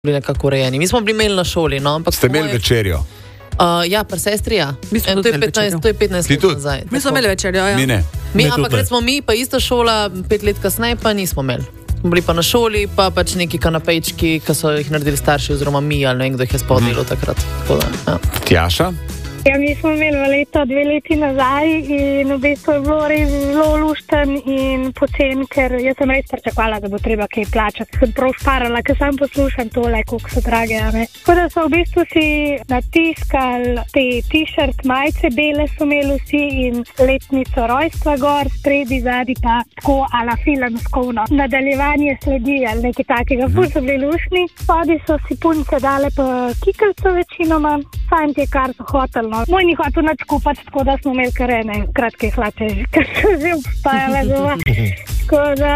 bili nekako urejeni. Mi smo bili imeli na šoli, no, ampak ste imeli večerjo? Ja, pri sestri, ja. To je 15 let nazaj. Mi smo imeli večerjo, ja. Mi ne. Ampak recimo mi, pa ista šola, 5 let kasneje, pa nismo imeli. Smo bili pa na šoli, pa pač neki kanapejčki, ki so jih naredili starši, oziroma mi, ali ne vem, kdo jih je spodnilo takrat. Ja. Tjaša? Ja, mi smo imeli v leto 2 leti nazaj in v bistvu je bilo res zelo lušten in pocen, ker jaz sem res pričakovala, da bo treba kaj plačati. Sem prav šparala, ker sam poslušam tole, koliko so drage, ne. Tako da so v bistvu si natiskali te t-shirt, majice bele so imeli vsi in letnico rojstva gor, spredi, zadi pa tako ala filmskovno. Nadaljevanje sledi ali nekaj takega. Ful so bili lušni, spodi so si punce dale pa kikelco večinoma, fantje kar so hoteli. Moj ni hotel nič kupati, tako da smo imeli kar ene kratke hlače, kar so že obstajale doma. Tako da,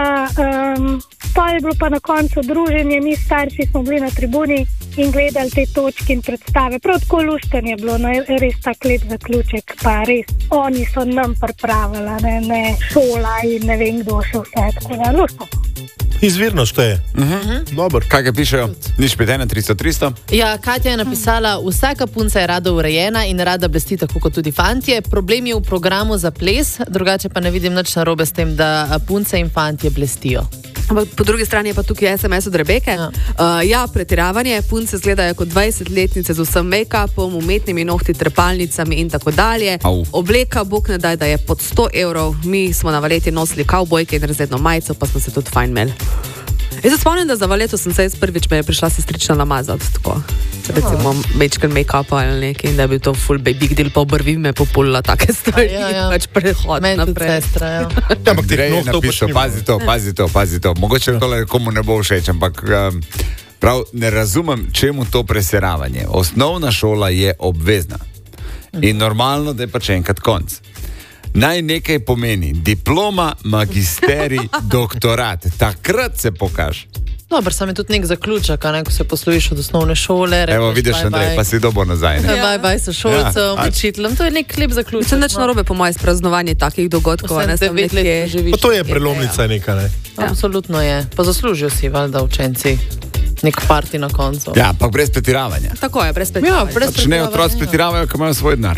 to je bilo pa na koncu druženje, mi starši smo bili na tribuni in gledali te točke in predstave. Prav tako lušten je bilo, no, res tak lep zaključek, pa res, oni so nam pripravili, ne šola in ne vem kdo še vse, tako da lušten. Izvirno šteje. Dobro. Kaj pišejo? Nič 51300? Ja, Katja je napisala, vsaka punca je rada urejena in rada blesti tako kot tudi fantje. Problem je v programu za ples, drugače pa ne vidim nič narobe s tem, da punce in fantje blestijo. Ampak po drugi strani je pa tukaj SMS od Rebeke. Ja, pretiravanje, punce izgledajo kot 20-letnice z vsem make-upom, umetnimi nohti, trepalnicami in tako dalje. Obleka, bog ne daj, da je pod 100 evrov. Mi smo na valeti nosili kavbojke in razredno majico, pa smo se tudi fajn imeli. Jaz se spomnim, da za valeto sem se prvič me je prišla sestrična namazati, tako. Recimo mečken make-upa ali nekaj in da bi to full big deal pa obrvi me populila take stvari. Pač prehod naprej. Sestra, ja. Ampak ti je napisal, pazi to. Mogoče tole komu ne bo všeč, ampak prav ne razumem, čemu to preseravanje. Osnovna šola je obvezna. In normalno, da je pač enkrat konc. Naj nekaj pomeni diploma, magisterij, doktorat. Takrat se pokaže. Dobro, sam je tudi nek zaključek, ko se poslujiš od osnovne šole. Evo, vidiš, Andrej, pa si dobo nazaj. Bye, so šolcem, učiteljem. To je nek lep zaključek. Se nič narobe po moje spraznovanje takih dogodkov. Pa to je prelomnica neka, ne? Absolutno je. Pa zaslužijo si, valjda, učenci. Nek parti na koncu. Ja, pa brez pretiravanja. Tako je, brez pretiravanja. Ja, brez pretiravanja. Ne, otroci pretiravajo, ko imajo svoj denar.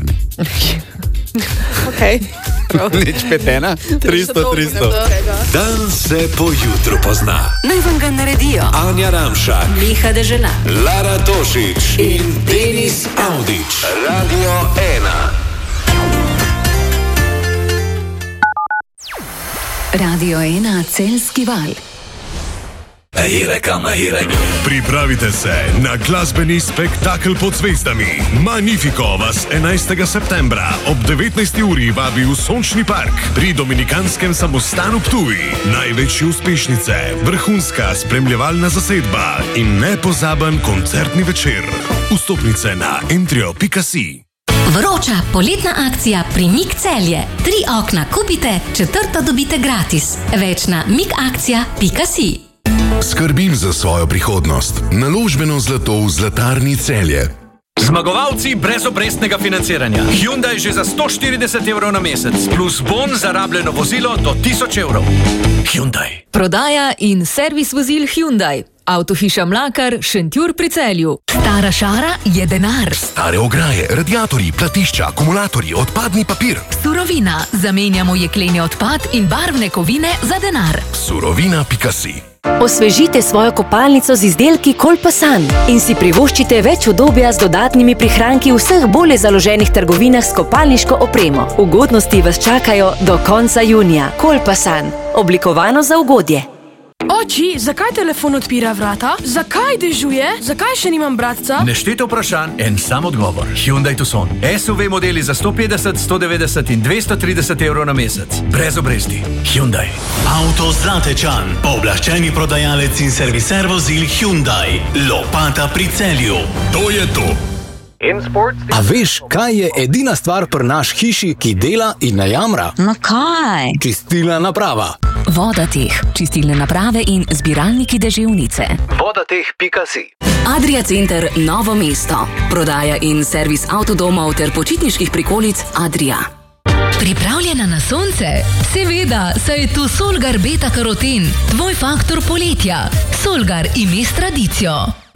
Okay. Nič 51300. Dan se po jutru pozna. Naj vam ga naredijo Anja Ramšak, Miha Dežela, Lara Tošič in Denis Audić. Radio 1. Radio 1 Celjski val. Pripravite se na glasbeni spektakel pod zvezdami. Magnifico vas 11. septembra ob 19. uri vabi v Sončni park pri Dominikanskem samostanu Ptuj. Največje uspešnice, vrhunska spremljevalna zasedba in nepozaben koncertni večer. Vstopnice na entrio.si. Vroča poletna akcija pri MIG Celje. 3 okna kupite, 4. dobite gratis. Več na migakcija.si. Skrbim za svojo prihodnost. Naložbeno zlato v Zlatarni Celje. Zmagovalci brez obrestnega financiranja. Hyundai že za 140 evrov na mesec, plus bon za rabljeno vozilo do 1000 evrov. Hyundai. Prodaja in servis vozil Hyundai. Avtohiša Mlakar, Šentjur pri Celju. Stara šara je denar. Stare ograje, radiatorji, platišča, akumulatorji, odpadni papir. Surovina. Zamenjamo jekleni odpad in barvne kovine za denar. Surovina.si. Osvežite svojo kopalnico z izdelki Kolpasan in si privoščite več udobja z dodatnimi prihranki v vseh bolje založenih trgovinah s kopalniško opremo. Ugodnosti vas čakajo do konca junija. Kolpasan. Oblikovano za ugodje. Oči, zakaj telefon odpira vrata? Zakaj dežuje? Zakaj še nimam bratca? Nešteto vprašanj, en sam odgovor. Hyundai Tucson. SUV modeli za 150, 190 in 230 evrov na mesec. Brez obresti. Hyundai. Avto Zlatečan. Pooblaščeni prodajalec in serviser vozil Hyundai. Lopata pri Celju. To je to. A veš, kaj je edina stvar pri naš hiši, ki dela in ne jamra? No kaj? Čistilna naprava. Vodateh, čistilne naprave in zbiralniki deževnice. Vodateh.si. Adria Center Novo mesto. Prodaja in servis avtodomov ter počitniških prikolic Adria. Pripravljena na sonce? Seveda, saj je tu Solgar beta karoten, tvoj faktor poletja. Solgar ime s tradicijo.